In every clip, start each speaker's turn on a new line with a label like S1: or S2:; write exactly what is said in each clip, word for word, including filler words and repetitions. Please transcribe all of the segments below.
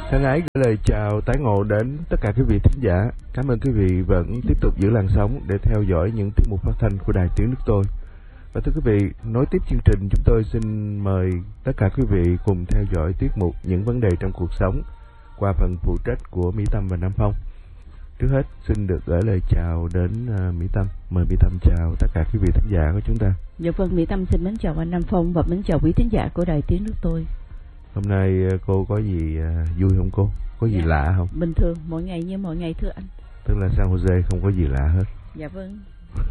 S1: Thân ái gửi lời chào tái ngộ đến tất cả quý vị thính giả. Cảm ơn quý vị vẫn tiếp tục giữ làn sóng để theo dõi những tiết mục phát thanh của Đài Tiếng Nước Tôi. Và thưa quý vị, nối tiếp chương trình, chúng tôi xin mời tất cả quý vị cùng theo dõi tiết mục Những vấn đề trong cuộc sống qua phần phụ trách của Mỹ Tâm và Nam Phong. Trước hết xin được gửi lời chào đến uh, Mỹ Tâm. Mời Mỹ Tâm chào tất cả quý vị thính giả của chúng ta.
S2: Dạ vâng, Mỹ Tâm xin mến chào anh Nam Phong và mến chào quý thính giả của Đài Tiếng Nước Tôi.
S1: Hôm nay cô có gì uh, vui không cô? Có gì dạ, lạ không?
S2: Bình thường, mỗi ngày như mỗi ngày thưa anh.
S1: Tức là San Jose không có gì lạ hết.
S2: Dạ vâng.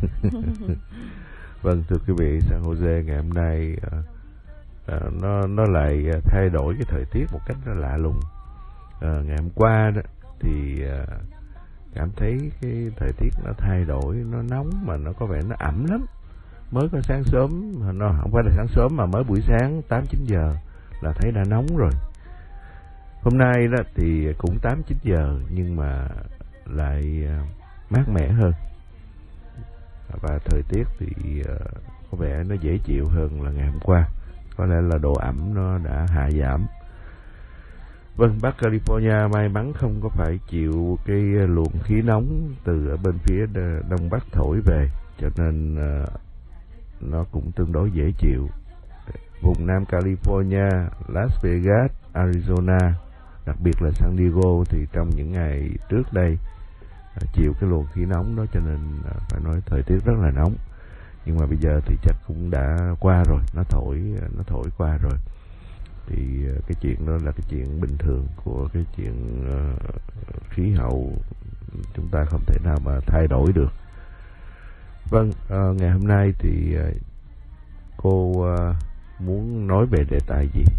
S1: Vâng, thưa quý vị, San Jose ngày hôm nay uh, uh, nó nó lại thay đổi cái thời tiết một cách nó lạ lùng. Uh, ngày hôm qua đó thì uh, cảm thấy cái thời tiết nó thay đổi, nó nóng mà nó có vẻ nó ẩm lắm. Mới có sáng sớm, nó không phải là sáng sớm mà mới buổi sáng tám chín giờ là thấy đã nóng rồi. Hôm nay đó thì cũng tám chín giờ nhưng mà lại uh, mát mẻ hơn. Và thời tiết thì uh, có vẻ nó dễ chịu hơn là ngày hôm qua. Có lẽ là độ ẩm nó đã hạ giảm. Vâng, Bắc California may mắn không có phải chịu cái luồng khí nóng từ ở bên phía đông bắc thổi về, cho nên uh, nó cũng tương đối dễ chịu. Vùng Nam California, Las Vegas, Arizona, đặc biệt là San Diego thì trong những ngày trước đây uh, chịu cái luồng khí nóng đó, cho nên uh, phải nói thời tiết rất là nóng. Nhưng mà bây giờ thì chắc cũng đã qua rồi, nó thổi nó thổi qua rồi. Thì cái chuyện đó là cái chuyện bình thường của cái chuyện uh, khí hậu, chúng ta không thể nào mà thay đổi được. Vâng, uh, ngày hôm nay thì uh, cô uh, muốn nói về đề tài gì?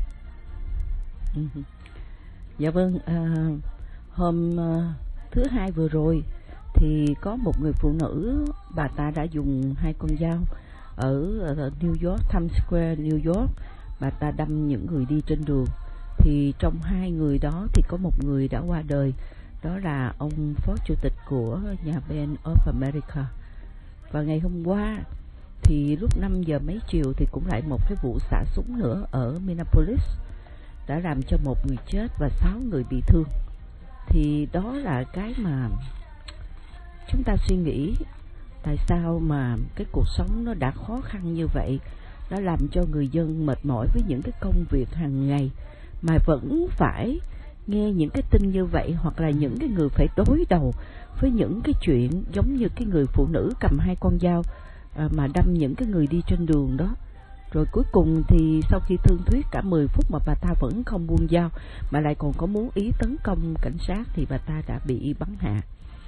S2: Dạ vâng, uh, hôm uh, thứ hai vừa rồi thì có một người phụ nữ, bà ta đã dùng hai con dao ở, ở New York, Times Square, New York. Bà ta đâm những người đi trên đường. Thì trong hai người đó thì có một người đã qua đời, đó là ông phó chủ tịch của nhà Bank of America. Và ngày hôm qua thì lúc năm giờ mấy chiều thì cũng lại một cái vụ xả súng nữa ở Minneapolis, đã làm cho một người chết và sáu người bị thương. Thì đó là cái mà chúng ta suy nghĩ, tại sao mà cái cuộc sống nó đã khó khăn như vậy, nó làm cho người dân mệt mỏi với những cái công việc hàng ngày mà vẫn phải nghe những cái tin như vậy, hoặc là những cái người phải đối đầu với những cái chuyện giống như cái người phụ nữ cầm hai con dao à, mà đâm những cái người đi trên đường đó. Rồi cuối cùng thì sau khi thương thuyết cả mười phút mà bà ta vẫn không buông dao, mà lại còn có muốn ý tấn công cảnh sát, thì bà ta đã bị bắn hạ.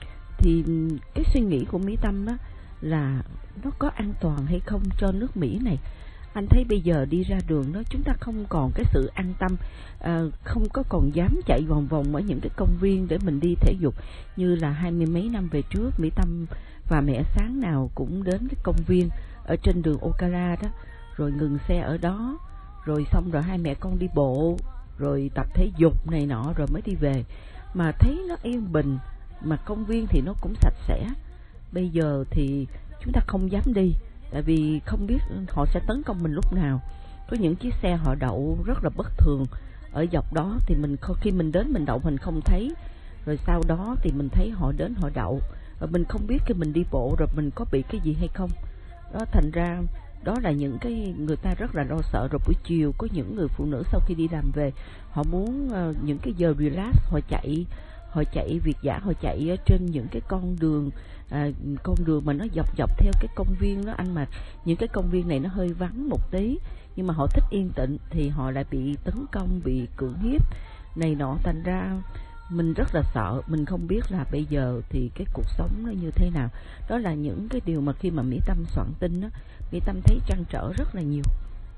S2: Thì cái suy nghĩ của Mỹ Tâm đó là nó có an toàn hay không cho nước Mỹ này. Anh thấy bây giờ đi ra đường đó, chúng ta không còn cái sự an tâm, à, không có còn dám chạy vòng vòng ở những cái công viên để mình đi thể dục như là hai mươi mấy năm về trước. Mỹ Tâm và mẹ sáng nào cũng đến cái công viên ở trên đường Ocala đó, rồi ngừng xe ở đó, rồi xong rồi hai mẹ con đi bộ, rồi tập thể dục này nọ rồi mới đi về. Mà thấy nó yên bình, mà công viên thì nó cũng sạch sẽ. Bây giờ thì chúng ta không dám đi, tại vì không biết họ sẽ tấn công mình lúc nào. Có những chiếc xe họ đậu rất là bất thường ở dọc đó, thì mình khi mình đến mình đậu mình không thấy, rồi sau đó thì mình thấy họ đến họ đậu, và mình không biết khi mình đi bộ rồi mình có bị cái gì hay không. Đó, thành ra đó là những cái người ta rất là lo sợ. Rồi buổi chiều có những người phụ nữ sau khi đi làm về, họ muốn uh, những cái giờ relax, họ chạy họ chạy việt dã, họ chạy ở trên những cái con đường à, con đường mà nó dọc dọc theo cái công viên đó anh. Mà những cái công viên này nó hơi vắng một tí, nhưng mà họ thích yên tĩnh thì họ lại bị tấn công, bị cưỡng hiếp này nọ. Thành ra mình rất là sợ, mình không biết là bây giờ thì cái cuộc sống nó như thế nào. Đó là những cái điều mà khi mà Mỹ Tâm soạn tin đó, Mỹ Tâm thấy trăn trở rất là nhiều.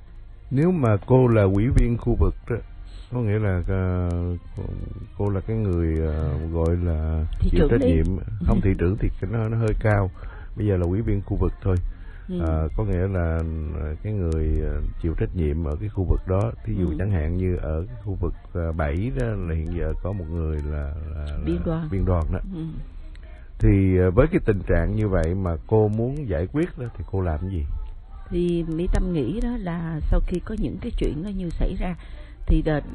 S1: Nếu mà cô là ủy viên khu vực đó, có nghĩa là uh, cô là cái người uh, gọi là
S2: thị
S1: chịu trách
S2: đi.
S1: nhiệm. Không, thị trưởng thì nó, nó hơi cao. Bây giờ là ủy viên khu vực thôi. ừ. uh, Có nghĩa là cái người uh, chịu trách nhiệm ở cái khu vực đó. Thí dụ ừ. chẳng hạn như ở cái khu vực uh, bảy đó là hiện giờ có một người là, là, là
S2: biên đoàn,
S1: biên đoàn đó.
S2: ừ.
S1: Thì uh, với cái tình trạng như vậy mà cô muốn giải quyết đó, thì cô làm cái gì?
S2: Thì Mỹ Tâm nghĩ đó là sau khi có những cái chuyện nó như xảy ra, thì là,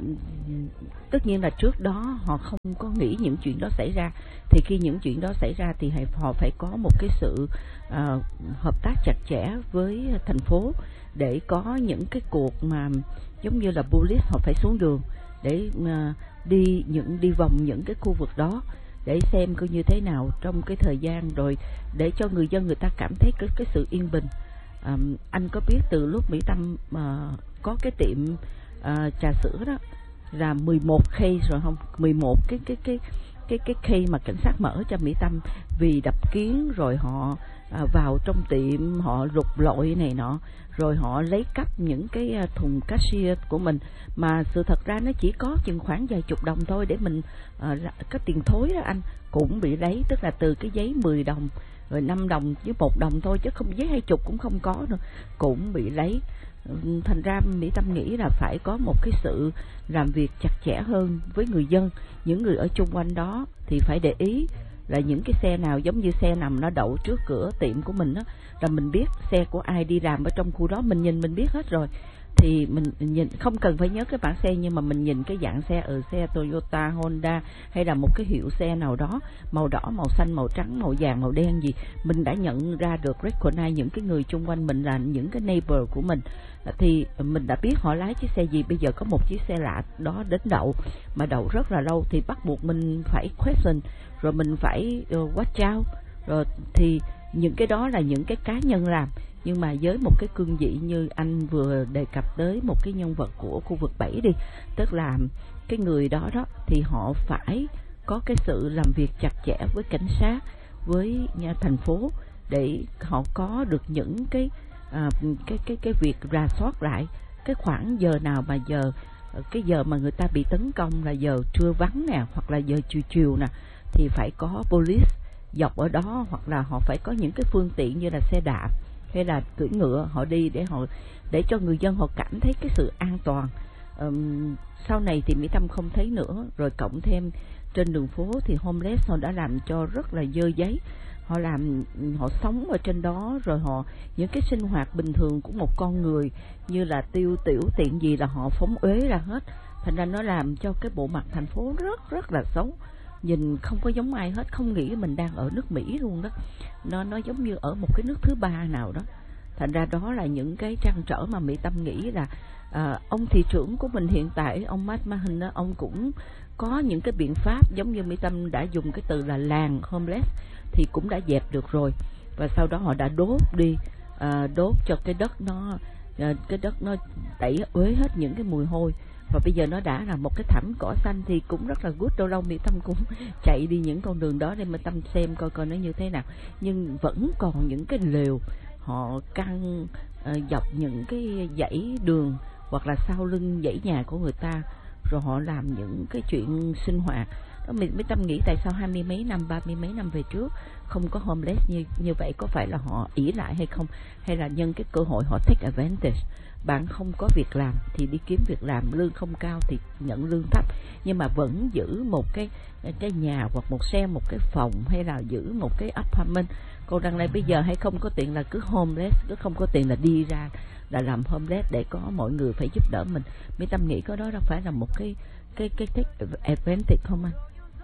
S2: tất nhiên là trước đó họ không có nghĩ những chuyện đó xảy ra. Thì khi những chuyện đó xảy ra thì họ phải có một cái sự uh, hợp tác chặt chẽ với thành phố để có những cái cuộc mà giống như là police họ phải xuống đường để uh, đi những đi vòng những cái khu vực đó để xem coi như thế nào trong cái thời gian, rồi để cho người dân người ta cảm thấy cái cái sự yên bình. Um, anh có biết từ lúc Mỹ Tâm uh, có cái tiệm uh, trà sữa đó là mười một case rồi không? mười một cái cái cái cái cái case mà cảnh sát mở cho Mỹ Tâm vì đập kiến, rồi họ uh, vào trong tiệm họ lục lọi này nọ, rồi họ lấy cắp những cái uh, thùng cashier của mình, mà sự thật ra nó chỉ có chừng khoảng vài chục đồng thôi để mình uh, cái tiền thối đó anh cũng bị lấy, tức là từ cái giấy mười đồng rồi năm đồng với một đồng thôi, chứ không giấy hai chục cũng không có nữa, cũng bị lấy. Thành ra Mỹ Tâm nghĩ là phải có một cái sự làm việc chặt chẽ hơn với người dân, những người ở chung quanh đó thì phải để ý là những cái xe nào giống như xe nằm nó đậu trước cửa tiệm của mình đó, là mình biết xe của ai đi làm ở trong khu đó, mình nhìn mình biết hết rồi. Thì mình nhìn không cần phải nhớ cái bảng xe, nhưng mà mình nhìn cái dạng xe, ở xe Toyota, Honda hay là một cái hiệu xe nào đó, màu đỏ, màu xanh, màu trắng, màu vàng, màu đen gì, mình đã nhận ra được, recognize những cái người chung quanh mình là những cái neighbor của mình, thì mình đã biết họ lái chiếc xe gì. Bây giờ có một chiếc xe lạ đó đến đậu mà đậu rất là lâu thì bắt buộc mình phải question, rồi mình phải uh, watch out, rồi thì những cái đó là những cái cá nhân làm. Nhưng mà với một cái cương vị như anh vừa đề cập tới một cái nhân vật của khu vực bảy đi, tức là cái người đó đó thì họ phải có cái sự làm việc chặt chẽ với cảnh sát, với nhà thành phố để họ có được những cái à, cái cái cái việc rà soát lại cái khoảng giờ nào mà giờ cái giờ mà người ta bị tấn công là giờ trưa vắng nè, hoặc là giờ chiều chiều nè, thì phải có police dọc ở đó, hoặc là họ phải có những cái phương tiện như là xe đạp hay là cưỡi ngựa họ đi để họ để cho người dân họ cảm thấy cái sự an toàn. Um, sau này thì Mỹ Tâm không thấy nữa, rồi cộng thêm trên đường phố thì homeless họ đã làm cho rất là dơ giấy, họ làm họ sống ở trên đó, rồi họ những cái sinh hoạt bình thường của một con người như là tiêu tiểu tiện gì là họ phóng uế ra hết. Thành ra nó làm cho cái bộ mặt thành phố rất rất là xấu, nhìn không có giống ai hết, không nghĩ mình đang ở nước Mỹ luôn đó, nó nó giống như ở một cái nước thứ ba nào đó. Thành ra đó là những cái trăn trở mà Mỹ Tâm nghĩ là à, ông thị trưởng của mình hiện tại, ông Matt Mahin đó, ông cũng có những cái biện pháp giống như Mỹ Tâm đã dùng cái từ là làng homeless thì cũng đã dẹp được rồi, và sau đó họ đã đốt đi, à, đốt cho cái đất nó à, cái đất nó tẩy uế hết những cái mùi hôi, và bây giờ nó đã là một cái thảm cỏ xanh thì cũng rất là good. Lâu lâu Mỹ Tâm cũng chạy đi những con đường đó để Mỹ Tâm xem coi coi nó như thế nào, nhưng vẫn còn những cái lều họ căng uh, dọc những cái dãy đường hoặc là sau lưng dãy nhà của người ta, rồi họ làm những cái chuyện sinh hoạt đó. Mỹ, Mỹ Tâm nghĩ tại sao hai mươi mấy năm, ba mươi mấy năm về trước không có homeless như như vậy, có phải là họ ỷ lại hay không, hay là nhân cái cơ hội họ take advantage. Bạn không có việc làm thì đi kiếm việc làm, lương không cao thì nhận lương thấp, nhưng mà vẫn giữ một cái cái nhà hoặc một xe, một cái phòng, hay là giữ một cái apartment. Còn đằng này bây giờ hay không có tiền là cứ homeless, cứ không có tiền là đi ra là làm homeless để có mọi người phải giúp đỡ mình. Mỹ Tâm nghĩ có đó đâu phải là một cái cái cái take advantage không anh?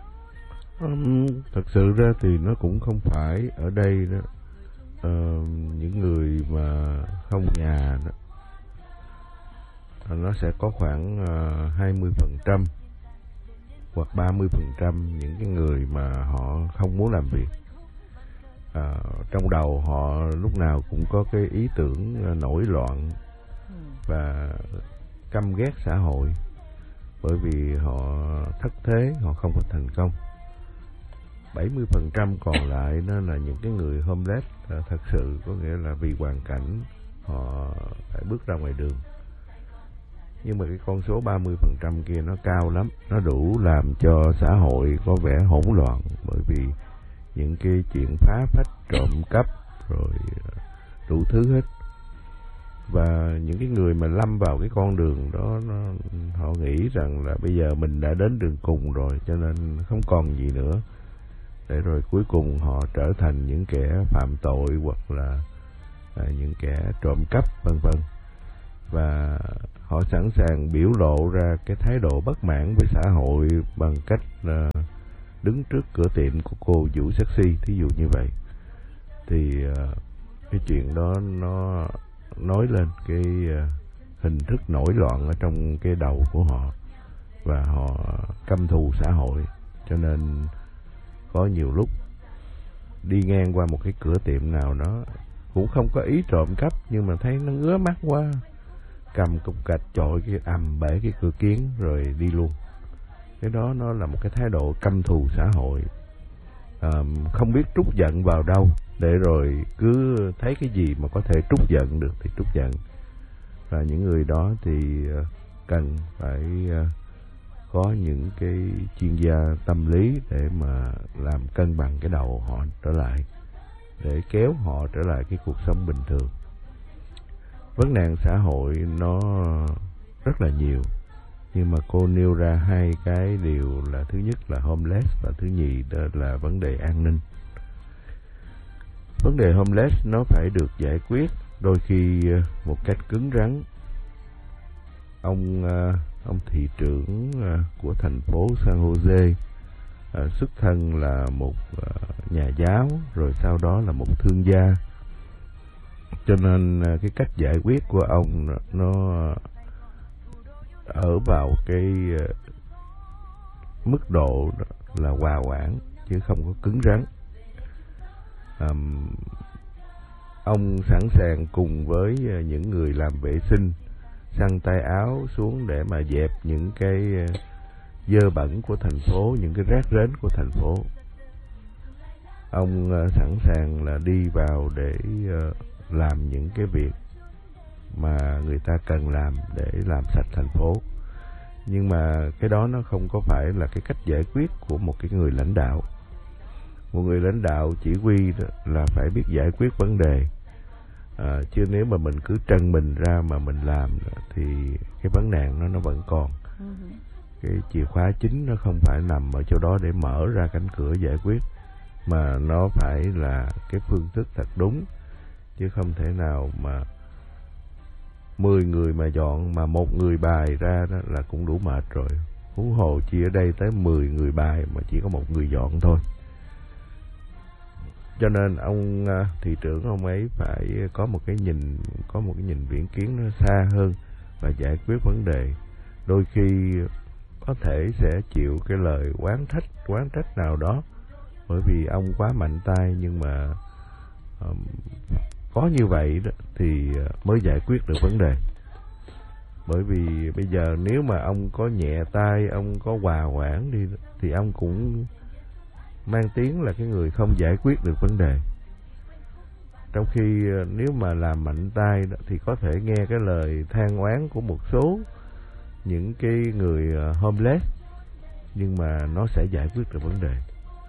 S1: Um, thật sự ra thì nó cũng không phải ở đây đó. Uh, những người mà không nhà đó, nó sẽ có khoảng uh, hai mươi phần trăm hoặc ba mươi phần trăm những cái người mà họ không muốn làm việc. Uh, trong đầu họ lúc nào cũng có cái ý tưởng uh, nổi loạn và căm ghét xã hội, bởi vì họ thất thế, họ không có thành công. bảy mươi phần trăm còn lại nó là những cái người homeless uh, thật sự, có nghĩa là vì hoàn cảnh họ phải bước ra ngoài đường. Nhưng mà cái con số ba mươi phần trăm kia nó cao lắm, nó đủ làm cho xã hội có vẻ hỗn loạn, bởi vì những cái chuyện phá phách, trộm cắp rồi đủ thứ hết. Và những cái người mà lâm vào cái con đường đó, nó, họ nghĩ rằng là bây giờ mình đã đến đường cùng rồi, cho nên không còn gì nữa, để rồi cuối cùng họ trở thành những kẻ phạm tội hoặc là à, những kẻ trộm cắp vân vân. và họ sẵn sàng biểu lộ ra cái thái độ bất mãn với xã hội bằng cách uh, đứng trước cửa tiệm của cô Vũ Sexy, thí dụ như vậy. Thì uh, cái chuyện đó nó nói lên cái uh, hình thức nổi loạn ở trong cái đầu của họ, và họ căm thù xã hội, cho nên có nhiều lúc đi ngang qua một cái cửa tiệm nào đó cũng không có ý trộm cắp, nhưng mà thấy nó ngứa mắt quá, cầm cục gạch chọi cái ầm bể cái cửa kiến rồi đi luôn. Cái đó nó là một cái thái độ căm thù xã hội, à, không biết trút giận vào đâu, để rồi cứ thấy cái gì mà có thể trút giận được thì trút giận. Và những người đó thì cần phải có những cái chuyên gia tâm lý để mà làm cân bằng cái đầu họ trở lại, để kéo họ trở lại cái cuộc sống bình thường. Vấn nạn xã hội nó rất là nhiều, nhưng mà cô nêu ra hai cái điều là: thứ nhất là homeless, và thứ nhì đó là vấn đề an ninh. Vấn đề homeless nó phải được giải quyết đôi khi một cách cứng rắn. Ông ông thị trưởng của thành phố San Jose xuất thân là một nhà giáo, rồi sau đó là một thương gia, cho nên cái cách giải quyết của ông nó ở vào cái mức độ là hòa quản chứ không có cứng rắn. Um, ông sẵn sàng cùng với những người làm vệ sinh xăng tay áo xuống để mà dẹp những cái dơ bẩn của thành phố, những cái rác rến của thành phố. Ông uh, sẵn sàng là đi vào để uh, làm những cái việc mà người ta cần làm để làm sạch thành phố. Nhưng mà cái đó nó không có phải là cái cách giải quyết của một cái người lãnh đạo. Một người lãnh đạo chỉ huy là phải biết giải quyết vấn đề, à, chứ nếu mà mình cứ trần mình ra mà mình làm thì cái vấn nạn nó nó vẫn còn. Cái chìa khóa chính nó không phải nằm ở chỗ đó để mở ra cánh cửa giải quyết, mà nó phải là cái phương thức thật đúng, chứ không thể nào mà mười người mà dọn mà một người bài ra đó là cũng đủ mệt rồi. Huống hồ chỉ ở đây tới mười người bài mà chỉ có một người dọn thôi. Cho nên ông thị trưởng ông ấy phải có một cái nhìn, có một cái nhìn viễn kiến nó xa hơn và giải quyết vấn đề. Đôi khi có thể sẽ chịu cái lời oán trách, oán trách nào đó, bởi vì ông quá mạnh tay, nhưng mà um, có như vậy đó thì mới giải quyết được vấn đề. Bởi vì bây giờ nếu mà ông có nhẹ tay, ông có hòa quản đi thì ông cũng mang tiếng là cái người không giải quyết được vấn đề. Trong khi nếu mà làm mạnh tay đó, thì có thể nghe cái lời than oán của một số những cái người homeless, nhưng mà nó sẽ giải quyết được vấn đề.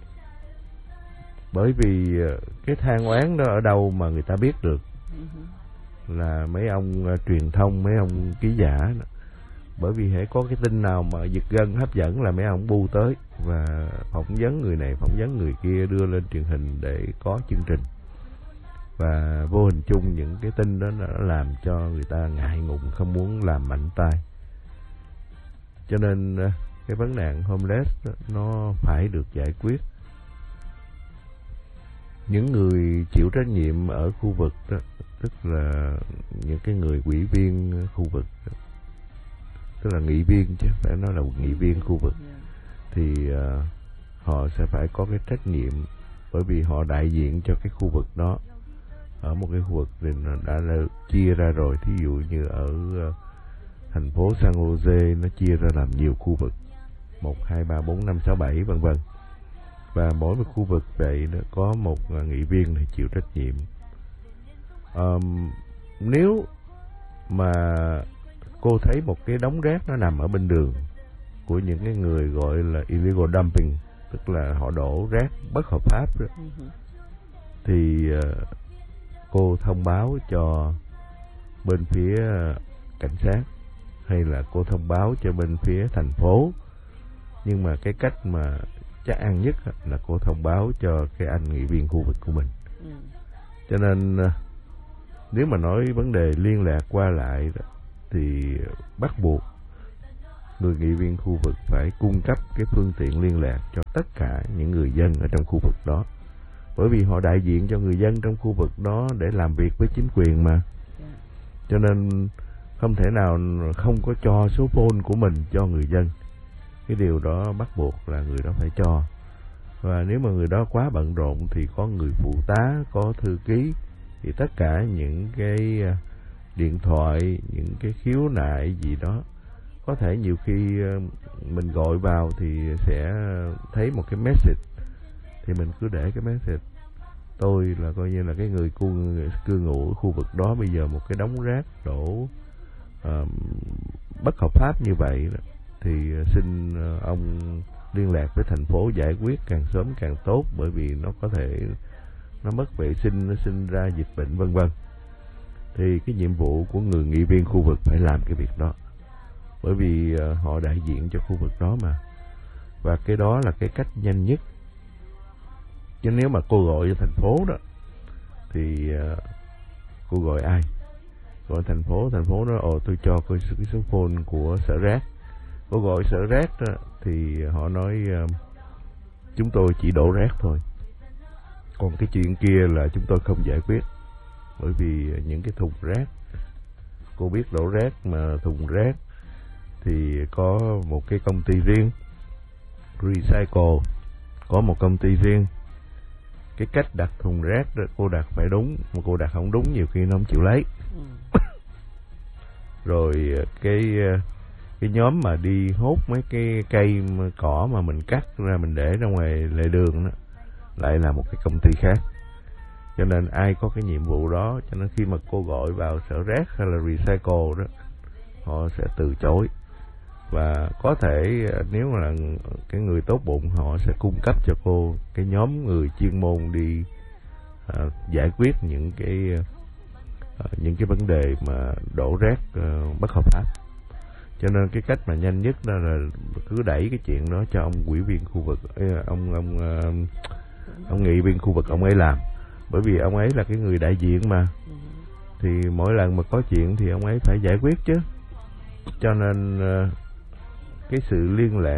S1: Bởi vì cái than oán đó ở đâu mà người ta biết được? Là mấy ông uh, truyền thông, mấy ông ký giả đó. Bởi vì hễ có cái tin nào mà giật gân hấp dẫn là mấy ông bu tới và phỏng vấn người này, phỏng vấn người kia, đưa lên truyền hình để có chương trình. Và vô hình chung những cái tin đó nó làm cho người ta ngại ngùng, không muốn làm mạnh tay. Cho nên uh, cái vấn nạn homeless đó, nó phải được giải quyết. Những người chịu trách nhiệm ở khu vực đó, tức là những cái người ủy viên khu vực đó, tức là nghị viên chứ phải nói là nghị viên khu vực, thì uh, họ sẽ phải có cái trách nhiệm, bởi vì họ đại diện cho cái khu vực đó. Ở một cái khu vực thì đã là chia ra rồi, thí dụ như ở uh, thành phố San Jose nó chia ra làm nhiều khu vực, một, hai, ba, bốn, năm, sáu, bảy vân vân. Và mỗi một khu vực vậy nó có một nghị viên thì chịu trách nhiệm. Um, nếu mà cô thấy một cái đống rác nó nằm ở bên đường của những cái người gọi là illegal dumping, tức là họ đổ rác bất hợp pháp đó, uh-huh. thì uh, cô thông báo cho bên phía cảnh sát, hay là cô thông báo cho bên phía thành phố. Nhưng mà cái cách mà chắc ăn nhất là cô thông báo cho cái anh nghị viên khu vực của mình. ừ. Cho nên nếu mà nói vấn đề liên lạc qua lại đó, thì bắt buộc người nghị viên khu vực phải cung cấp cái phương tiện liên lạc cho tất cả những người dân ở trong khu vực đó, bởi vì họ đại diện cho người dân trong khu vực đó để làm việc với chính quyền mà. Cho nên không thể nào không có cho số phone của mình cho người dân. Cái điều đó bắt buộc là người đó phải cho. Và nếu mà người đó quá bận rộn thì có người phụ tá, có thư ký, thì tất cả những cái điện thoại, những cái khiếu nại gì đó, có thể nhiều khi mình gọi vào thì sẽ thấy một cái message, thì mình cứ để cái message. Tôi là coi như là cái người cư, cư ngụ ở khu vực đó, bây giờ một cái đống rác đổ uh, bất hợp pháp như vậy đó, thì xin ông liên lạc với thành phố giải quyết càng sớm càng tốt, bởi vì nó có thể nó mất vệ sinh, nó sinh ra dịch bệnh vân vân. Thì cái nhiệm vụ của người nghị viên khu vực phải làm cái việc đó, bởi vì uh, họ đại diện cho khu vực đó mà. Và cái đó là cái cách nhanh nhất. Chứ nếu mà cô gọi cho thành phố đó thì uh, cô gọi ai? Gọi thành phố, thành phố nói ồ tôi cho cái số phone của sở rác. Cô gọi sở rác đó, thì họ nói uh, chúng tôi chỉ đổ rác thôi, còn cái chuyện kia là chúng tôi không giải quyết. Bởi vì những cái thùng rác, cô biết đổ rác mà thùng rác thì có một cái công ty riêng, Recycle có một công ty riêng. Cái cách đặt thùng rác đó cô đặt phải đúng, mà cô đặt không đúng nhiều khi nó không chịu lấy. ừ. Rồi cái cái nhóm mà đi hốt mấy cái cây cỏ mà mình cắt ra mình để ra ngoài lề đường đó lại là một cái công ty khác. Cho nên ai có cái nhiệm vụ đó, cho nên khi mà cô gọi vào sở rác hay là Recycle đó, họ sẽ từ chối. Và có thể nếu là cái người tốt bụng, họ sẽ cung cấp cho cô cái nhóm người chuyên môn đi à, giải quyết những cái à, những cái vấn đề mà đổ rác à, bất hợp pháp. Cho nên cái cách mà nhanh nhất đó là cứ đẩy cái chuyện đó cho ông ủy viên khu vực, ông ông ông nghị viên khu vực ông ấy làm, bởi vì ông ấy là cái người đại diện mà. Thì mỗi lần mà có chuyện thì ông ấy phải giải quyết chứ. Cho nên cái sự liên lạc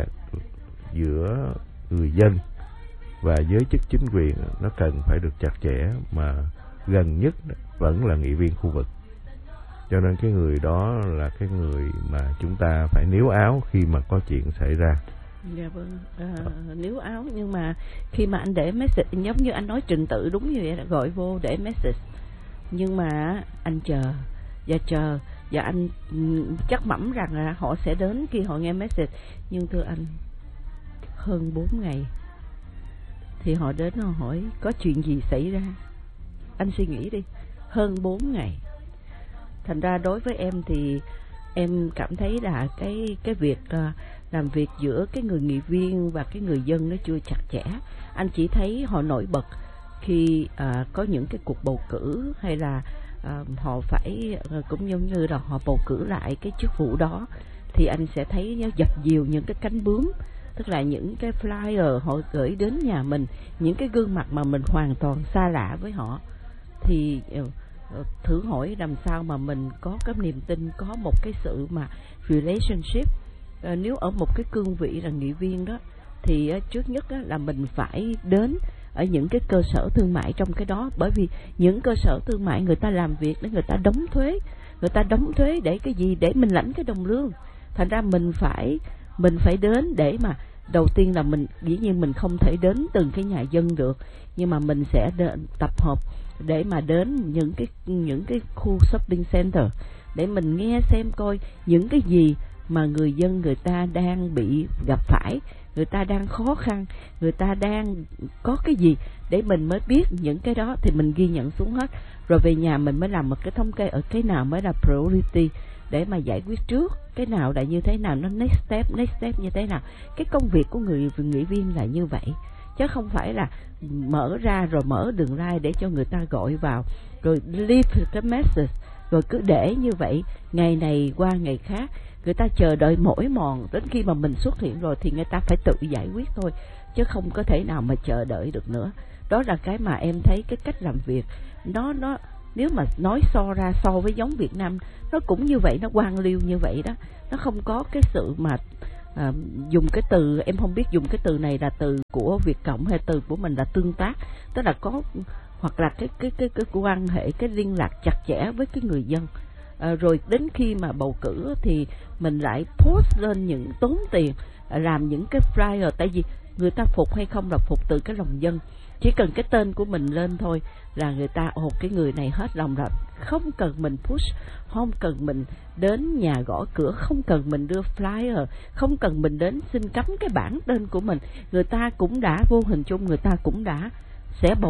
S1: giữa người dân và giới chức chính quyền nó cần phải được chặt chẽ, mà gần nhất vẫn là nghị viên khu vực. Cho nên cái người đó là cái người mà chúng ta phải níu áo khi mà có chuyện xảy ra.
S2: Dạ vâng, à, níu áo. Nhưng mà khi mà anh để message, giống như anh nói trình tự đúng như vậy, là gọi vô để message, nhưng mà anh chờ và chờ và anh chắc mẩm rằng là họ sẽ đến khi họ nghe message. Nhưng thưa anh, hơn bốn ngày thì họ đến, họ hỏi có chuyện gì xảy ra. Anh suy nghĩ đi, hơn bốn ngày. Thành ra đối với em thì em cảm thấy là cái cái việc uh, làm việc giữa cái người nghị viên và cái người dân nó chưa chặt chẽ. Anh chỉ thấy họ nổi bật khi uh, có những cái cuộc bầu cử, hay là uh, họ phải uh, cũng giống như là họ bầu cử lại cái chức vụ đó, thì anh sẽ thấy nó dập dìu những cái cánh bướm, tức là những cái flyer họ gửi đến nhà mình, những cái gương mặt mà mình hoàn toàn xa lạ với họ. Thì uh, thử hỏi làm sao mà mình có cái niềm tin, có một cái sự mà relationship. À, nếu ở một cái cương vị là nghị viên đó, thì uh, trước nhất uh, là mình phải đến ở những cái cơ sở thương mại trong cái đó, bởi vì những cơ sở thương mại người ta làm việc để người ta đóng thuế, người ta đóng thuế để cái gì? Để mình lãnh cái đồng lương. Thành ra mình phải mình phải đến để mà đầu tiên là mình, dĩ nhiên mình không thể đến từng cái nhà dân được, nhưng mà mình sẽ đến, tập hợp để mà đến những cái những cái khu shopping center để mình nghe xem coi những cái gì mà người dân người ta đang bị gặp phải, người ta đang khó khăn, người ta đang có cái gì, để mình mới biết những cái đó thì mình ghi nhận xuống hết, rồi về nhà mình mới làm một cái thống kê ở cái nào mới là priority để mà giải quyết trước, cái nào là như thế nào, nó next step next step như thế nào. Cái công việc của người nghị viên là như vậy, chứ không phải là mở ra rồi mở đường line để cho người ta gọi vào rồi leave cái message rồi cứ để như vậy ngày này qua ngày khác. Người ta chờ đợi mỏi mòn đến khi mà mình xuất hiện rồi thì người ta phải tự giải quyết thôi, chứ không có thể nào mà chờ đợi được nữa. Đó là cái mà em thấy cái cách làm việc nó nó nếu mà nói so ra so với giống Việt Nam, nó cũng như vậy, nó quan liêu như vậy đó. Nó không có cái sự mà à, dùng cái từ, em không biết dùng cái từ này là từ của Việt Cộng hay từ của mình là tương tác, tức là có hoặc là cái cái cái cái quan hệ, cái liên lạc chặt chẽ với cái người dân. À, rồi đến khi mà bầu cử thì mình lại post lên những tốn tiền làm những cái flyer, tại vì người ta phục hay không là phục từ cái lòng dân. Chỉ cần cái tên của mình lên thôi là người ta, ồ cái người này hết lòng rồi, không cần mình push, không cần mình đến nhà gõ cửa, không cần mình đưa flyer, không cần mình đến xin cắm cái bảng tên của mình, người ta cũng đã vô hình chung người ta cũng đã sẽ bầu